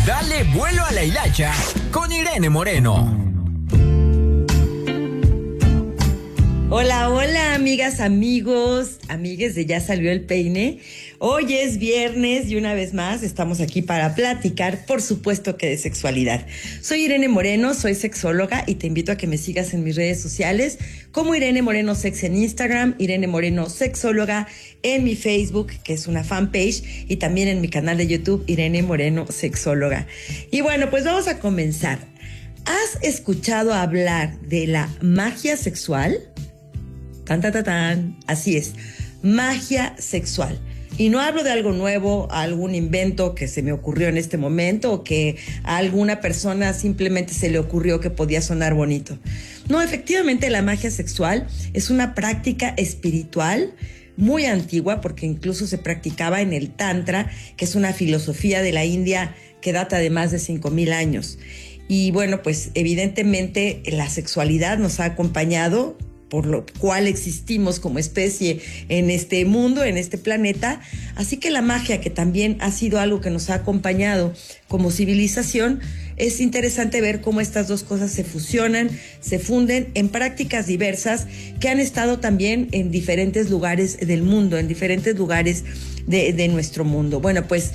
Dale vuelo a la hilacha con Irene Moreno. Hola, hola, amigas, amigos, amigues de Ya Salió el Peine. Hoy es viernes y una vez más estamos aquí para platicar, por supuesto que de sexualidad. Soy Irene Moreno, soy sexóloga y te invito a que me sigas en mis redes sociales como Irene Moreno Sex en Instagram, Irene Moreno Sexóloga en mi Facebook, que es una fanpage, y también en mi canal de YouTube, Irene Moreno Sexóloga. Y bueno, pues vamos a comenzar. ¿Has escuchado hablar de la magia sexual? Tan, tan, tan, tan. Así es, magia sexual. Y no hablo de algo nuevo, algún invento que se me ocurrió en este momento o que a alguna persona simplemente se le ocurrió que podía sonar bonito. No, efectivamente la magia sexual es una práctica espiritual muy antigua porque incluso se practicaba en el Tantra, que es una filosofía de la India que data de más de 5,000 años. Y bueno, pues evidentemente la sexualidad nos ha acompañado, por lo cual existimos como especie en este mundo, en este planeta. Así que la magia, que también ha sido algo que nos ha acompañado como civilización, es interesante ver cómo estas dos cosas se fusionan, se funden en prácticas diversas que han estado también en diferentes lugares del mundo, en diferentes lugares de nuestro mundo. Bueno, pues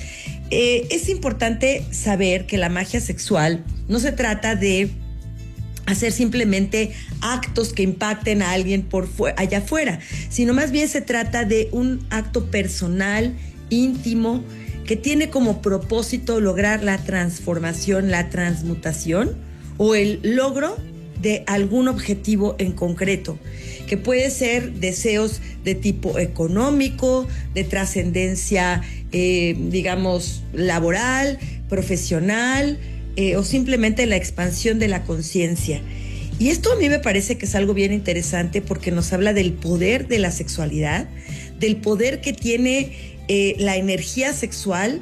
es importante saber que la magia sexual no se trata de hacer simplemente actos que impacten a alguien allá afuera, sino más bien se trata de un acto personal, íntimo, que tiene como propósito lograr la transformación, la transmutación o el logro de algún objetivo en concreto, que puede ser deseos de tipo económico, de trascendencia, digamos, laboral, profesional, o simplemente la expansión de la conciencia. Y esto a mí me parece que es algo bien interesante porque nos habla del poder de la sexualidad, del poder que tiene la energía sexual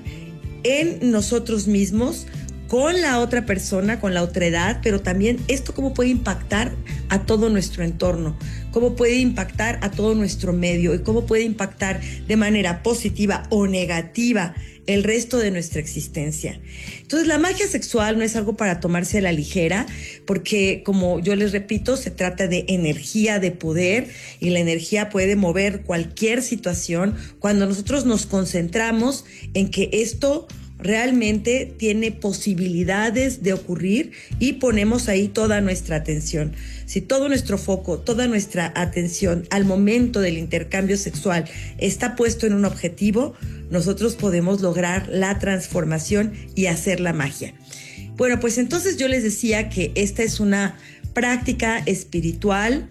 en nosotros mismos, con la otra persona, con la otredad, pero también esto cómo puede impactar a todo nuestro entorno, cómo puede impactar a todo nuestro medio y cómo puede impactar de manera positiva o negativa el resto de nuestra existencia. Entonces, la magia sexual no es algo para tomarse a la ligera, porque, como yo les repito, se trata de energía, de poder, y la energía puede mover cualquier situación cuando nosotros nos concentramos en que esto realmente tiene posibilidades de ocurrir y ponemos ahí toda nuestra atención. Si todo nuestro foco, toda nuestra atención al momento del intercambio sexual está puesto en un objetivo, nosotros podemos lograr la transformación y hacer la magia. Bueno, pues entonces yo les decía que esta es una práctica espiritual,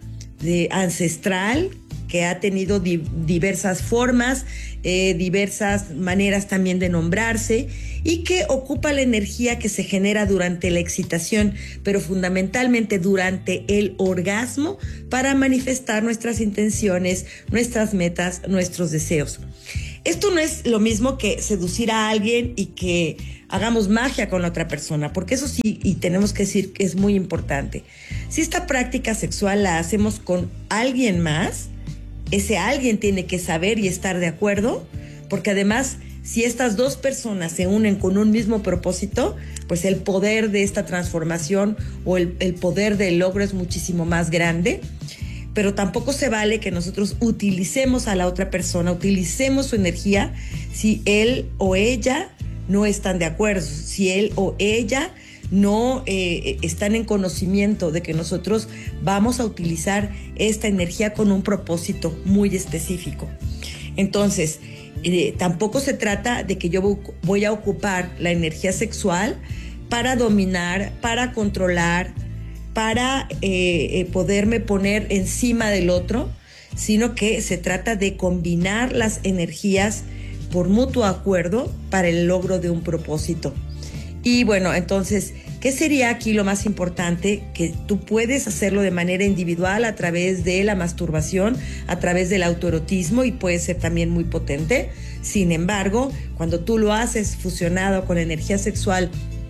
ancestral, que ha tenido diversas formas, diversas maneras también de nombrarse, y que ocupa la energía que se genera durante la excitación, pero fundamentalmente durante el orgasmo, para manifestar nuestras intenciones, nuestras metas, nuestros deseos. Esto no es lo mismo que seducir a alguien y que hagamos magia con la otra persona, porque eso sí, y tenemos que decir que es muy importante. Si esta práctica sexual la hacemos con alguien más, ese alguien tiene que saber y estar de acuerdo, porque además, si estas dos personas se unen con un mismo propósito, pues el poder de esta transformación o el poder del logro es muchísimo más grande. Pero tampoco se vale que nosotros utilicemos a la otra persona, utilicemos su energía si él o ella no están de acuerdo, si él o ella no están en conocimiento de que nosotros vamos a utilizar esta energía con un propósito muy específico. Entonces, tampoco se trata de que yo voy a ocupar la energía sexual para dominar, para controlar, para poderme poner encima del otro, sino que se trata de combinar las energías por mutuo acuerdo para el logro de un propósito. Y bueno, entonces, ¿qué sería aquí lo más importante? Que tú puedes hacerlo de manera individual a través de la masturbación, a través del autoerotismo, y puede ser también muy potente. Sin embargo, cuando tú lo haces fusionado con la energía sexual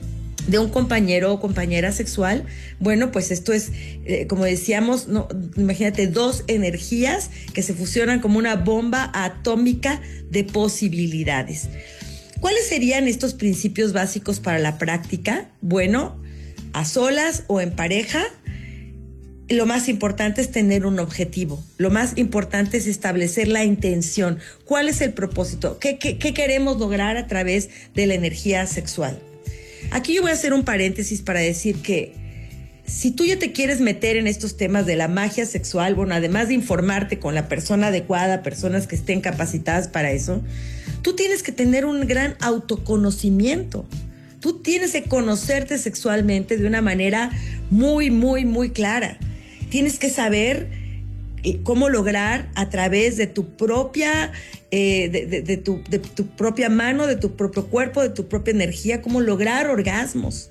de un compañero o compañera sexual, bueno, pues esto es, como decíamos, no, imagínate, dos energías que se fusionan como una bomba atómica de posibilidades. ¿Cuáles serían estos principios básicos para la práctica? Bueno, a solas o en pareja, lo más importante es tener un objetivo. Lo más importante es establecer la intención. ¿Cuál es el propósito? ¿Qué queremos lograr a través de la energía sexual? Aquí yo voy a hacer un paréntesis para decir que si tú ya te quieres meter en estos temas de la magia sexual, bueno, además de informarte con la persona adecuada, personas que estén capacitadas para eso, tú tienes que tener un gran autoconocimiento. Tú tienes que conocerte sexualmente de una manera muy, muy, muy clara. Tienes que saber cómo lograr a través de tu propia, de tu propia mano, de tu propio cuerpo, de tu propia energía, cómo lograr orgasmos.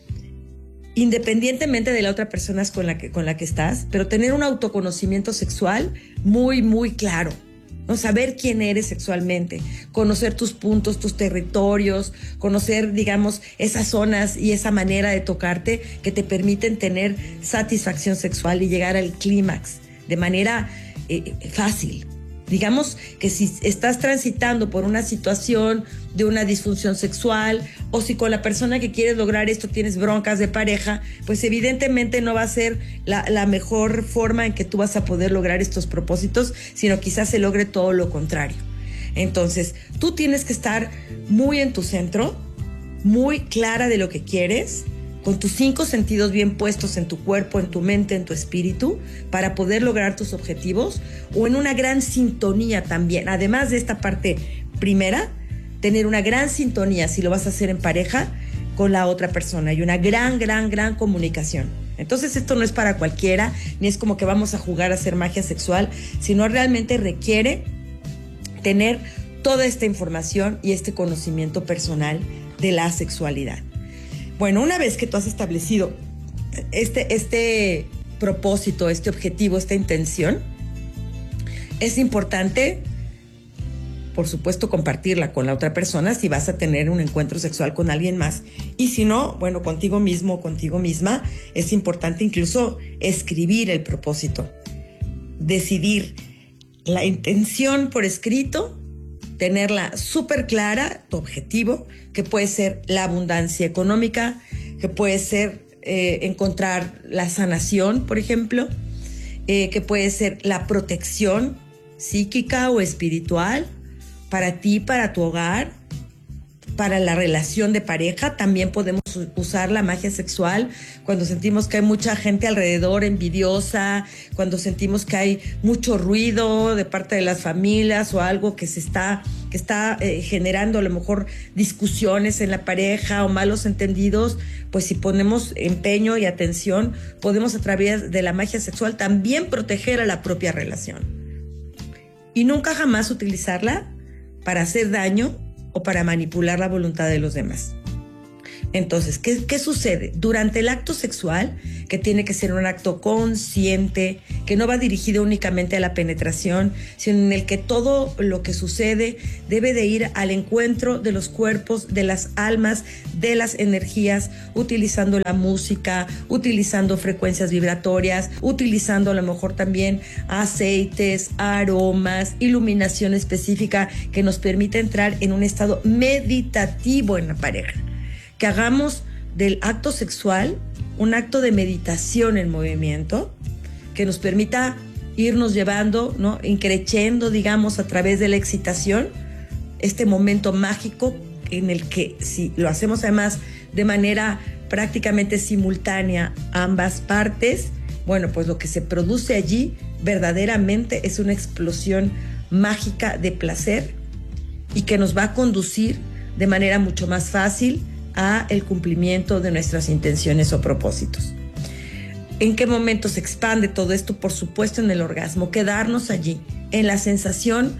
Independientemente de la otra persona con la que estás, pero tener un autoconocimiento sexual muy, muy claro. ¿No? Saber quién eres sexualmente, conocer tus puntos, tus territorios, conocer, digamos, esas zonas y esa manera de tocarte que te permiten tener satisfacción sexual y llegar al clímax de manera fácil. Digamos que si estás transitando por una situación de una disfunción sexual o si con la persona que quieres lograr esto tienes broncas de pareja, pues evidentemente no va a ser la mejor forma en que tú vas a poder lograr estos propósitos, sino quizás se logre todo lo contrario. Entonces, tú tienes que estar muy en tu centro, muy clara de lo que quieres, con tus 5 sentidos bien puestos en tu cuerpo, en tu mente, en tu espíritu, para poder lograr tus objetivos, o en una gran sintonía también. Además de esta parte primera, tener una gran sintonía, si lo vas a hacer en pareja, con la otra persona, y una gran comunicación. Entonces esto no es para cualquiera, ni es como que vamos a jugar a hacer magia sexual, sino realmente requiere tener toda esta información y este conocimiento personal de la sexualidad. Bueno, una vez que tú has establecido este propósito, este objetivo, esta intención, es importante, por supuesto, compartirla con la otra persona si vas a tener un encuentro sexual con alguien más. Y si no, bueno, contigo mismo o contigo misma, es importante incluso escribir el propósito, decidir la intención por escrito, tenerla súper clara, tu objetivo, que puede ser la abundancia económica, que puede ser encontrar la sanación, por ejemplo, que puede ser la protección psíquica o espiritual para ti, para tu hogar, para la relación de pareja. También podemos usar la magia sexual cuando sentimos que hay mucha gente alrededor envidiosa, cuando sentimos que hay mucho ruido de parte de las familias o algo que está generando a lo mejor discusiones en la pareja o malos entendidos. Pues si ponemos empeño y atención, podemos a través de la magia sexual también proteger a la propia relación. Y nunca jamás utilizarla para hacer daño o para manipular la voluntad de los demás. Entonces, ¿qué sucede? Durante el acto sexual, que tiene que ser un acto consciente, que no va dirigido únicamente a la penetración, sino en el que todo lo que sucede debe de ir al encuentro de los cuerpos, de las almas, de las energías, utilizando la música, utilizando frecuencias vibratorias, utilizando a lo mejor también aceites, aromas, iluminación específica que nos permite entrar en un estado meditativo en la pareja. Que hagamos del acto sexual un acto de meditación en movimiento que nos permita irnos llevando, ¿no?, increciendo, digamos, a través de la excitación, este momento mágico en el que, si lo hacemos además de manera prácticamente simultánea ambas partes, bueno, pues lo que se produce allí verdaderamente es una explosión mágica de placer y que nos va a conducir de manera mucho más fácil a el cumplimiento de nuestras intenciones o propósitos. ¿En qué momento se expande todo esto? Por supuesto en el orgasmo, quedarnos allí, en la sensación,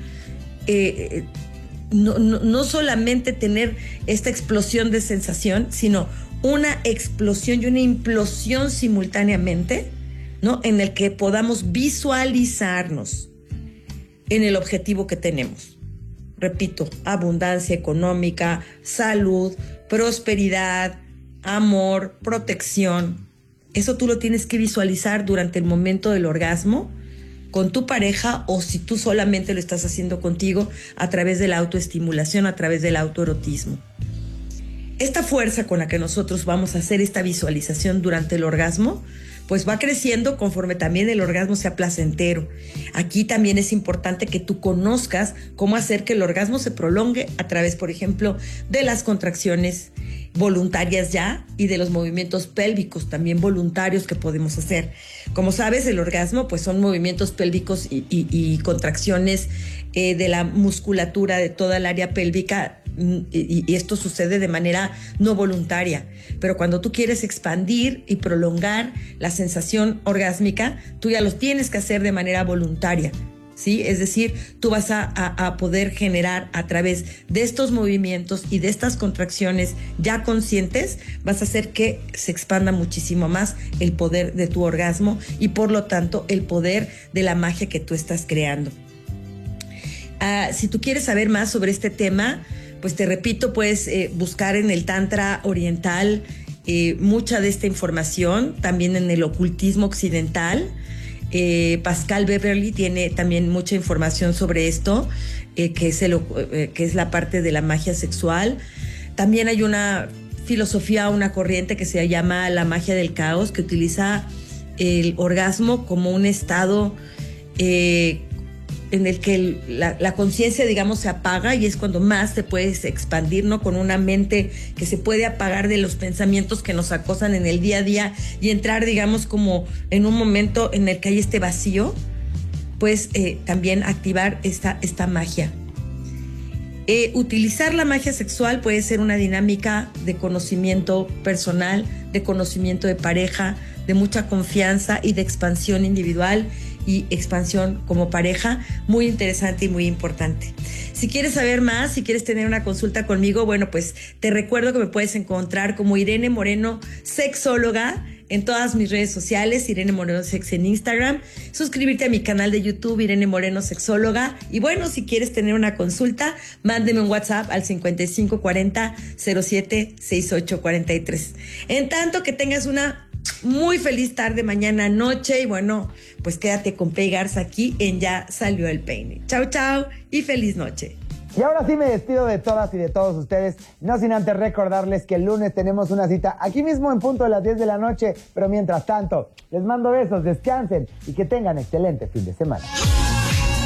no solamente tener esta explosión de sensación, sino una explosión y una implosión simultáneamente, ¿no?, en el que podamos visualizarnos en el objetivo que tenemos. Repito, abundancia económica, salud, prosperidad, amor, protección. Eso tú lo tienes que visualizar durante el momento del orgasmo con tu pareja o si tú solamente lo estás haciendo contigo a través de la autoestimulación, a través del autoerotismo. Esta fuerza con la que nosotros vamos a hacer esta visualización durante el orgasmo, pues va creciendo conforme también el orgasmo sea placentero. Aquí también es importante que tú conozcas cómo hacer que el orgasmo se prolongue a través, por ejemplo, de las contracciones voluntarias ya y de los movimientos pélvicos también voluntarios que podemos hacer. Como sabes, el orgasmo pues son movimientos pélvicos y contracciones de la musculatura de toda el área pélvica, y esto sucede de manera no voluntaria. Pero cuando tú quieres expandir y prolongar la sensación orgásmica, tú ya lo tienes que hacer de manera voluntaria, ¿sí? Es decir, tú vas a poder generar a través de estos movimientos y de estas contracciones ya conscientes, vas a hacer que se expanda muchísimo más el poder de tu orgasmo y por lo tanto el poder de la magia que tú estás creando. Si tú quieres saber más sobre este tema, pues te repito, puedes buscar en el Tantra oriental mucha de esta información, también en el ocultismo occidental. Pascal Beverly tiene también mucha información sobre esto, que es la parte de la magia sexual. También hay una filosofía, una corriente que se llama la magia del caos, que utiliza el orgasmo como un estado en el que la conciencia, digamos, se apaga y es cuando más te puedes expandir, ¿no? Con una mente que se puede apagar de los pensamientos que nos acosan en el día a día y entrar, digamos, como en un momento en el que hay este vacío, pues también activar esta magia. Utilizar la magia sexual puede ser una dinámica de conocimiento personal, de conocimiento de pareja, de mucha confianza y de expansión individual y expansión como pareja, muy interesante y muy importante. Si quieres saber más, si quieres tener una consulta conmigo, bueno, pues te recuerdo que me puedes encontrar como Irene Moreno, sexóloga, en todas mis redes sociales, Irene Moreno Sex en Instagram, suscribirte a mi canal de YouTube, Irene Moreno Sexóloga, y bueno, si quieres tener una consulta, mándeme un WhatsApp al 5540 07 6843. En tanto, que tengas una muy feliz tarde, mañana, noche, y bueno, pues quédate con Pei Garza aquí en Ya Salió el Peine. Chau, chau y feliz noche. Y ahora sí me despido de todas y de todos ustedes, no sin antes recordarles que el lunes tenemos una cita aquí mismo en punto de las 10 de la noche, pero mientras tanto, les mando besos, descansen y que tengan excelente fin de semana.